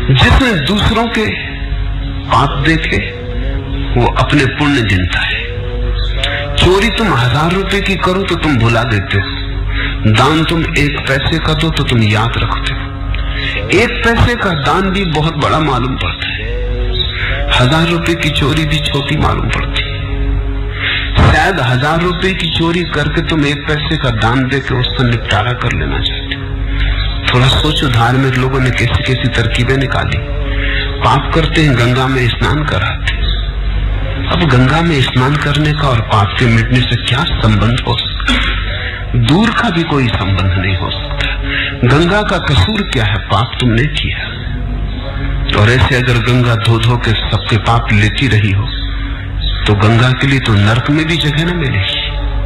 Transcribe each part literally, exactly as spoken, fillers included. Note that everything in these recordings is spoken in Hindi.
जिसने दूसरों के पाप देखे वो अपने पुण्य गिनता है। चोरी तुम हजार रुपए की करो तो तुम भुला देते हो, दान तुम एक पैसे का दो तो तुम याद रखते हो। एक पैसे का दान भी बहुत बड़ा मालूम पड़ता है, हजार रुपए की चोरी भी छोटी मालूम पड़ती है। शायद हजार रुपए की चोरी करके तुम एक पैसे का दान देके उसका निपटारा कर लेना चाहते हो। थोड़ा सोचो, धार्मिक लोगों ने कैसी कैसी तरकीबें निकाली। पाप करते हैं, गंगा में स्नान कराते। अब गंगा में स्नान करने का और पाप के मिटने से क्या संबंध हो सकता? दूर का भी कोई संबंध नहीं हो सकता। गंगा का कसूर क्या है? पाप तुमने किया। और ऐसे अगर गंगा धो धो के सबके पाप लेती रही हो तो गंगा के लिए तो नरक में भी जगह न मिलेगी।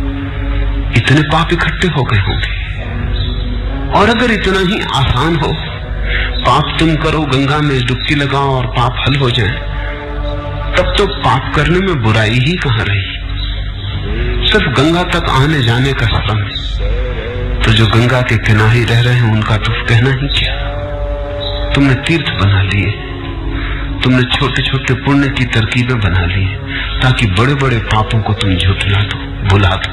इतने पाप इकट्ठे हो गए होंगे। और अगर इतना ही आसान हो, पाप तुम करो, गंगा में डुबकी लगाओ और पाप हल हो जाए, तब तो पाप करने में बुराई ही कहां रही। सिर्फ गंगा तक आने जाने का श्रम, तो जो गंगा के किनारे रह रहे हैं उनका तो कहना ही क्या। तुमने तीर्थ बना लिए, तुमने छोटे छोटे पुण्य की तरकीबें बना ली ताकि बड़े बड़े पापों को तुम झुठला दो, भुला दो।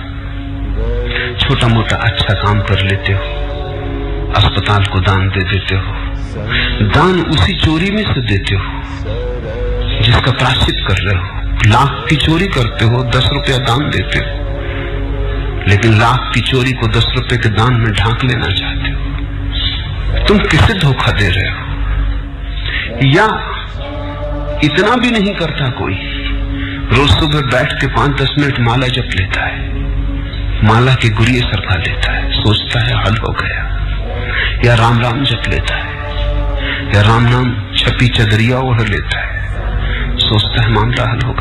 छोटा मोटा अच्छा काम कर लेते हो, अस्पताल को दान दे देते हो, दान उसी चोरी में से देते हो जिसका प्रायश्चित कर रहे हो। लाख की चोरी करते हो, दस रुपया दान देते हो, लेकिन लाख की चोरी को दस रुपए के दान में ढांक लेना चाहते हो। तुम किसे धोखा दे रहे हो? या इतना भी नहीं करता कोई, रोज सुबह बैठ के पांच दस मिनट माला जप लेता है, माला के गुरिये सरका लेता है, सोचता है हल हो गया। या राम राम जप लेता है, या राम नाम छपी चदरिया ओढ़ लेता है, सोचता है मामला हल हो गया।